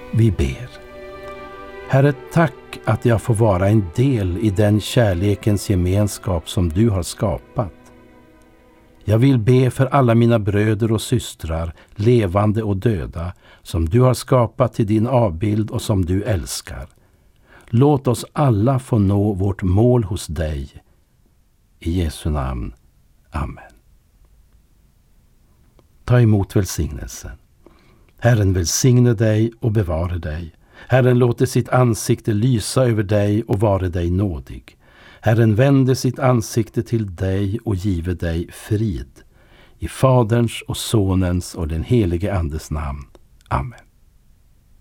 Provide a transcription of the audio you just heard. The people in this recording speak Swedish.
Vi ber. Herre, tack att jag får vara en del i den kärlekens gemenskap som du har skapat. Jag vill be för alla mina bröder och systrar, levande och döda, som du har skapat till din avbild och som du älskar. Låt oss alla få nå vårt mål hos dig. I Jesu namn. Amen. Ta emot välsignelsen. Herren välsigne dig och bevare dig. Herren låter sitt ansikte lysa över dig och vare dig nådig. Herren vänder sitt ansikte till dig och give dig frid. I Faderns och Sonens och den helige Andes namn. Amen.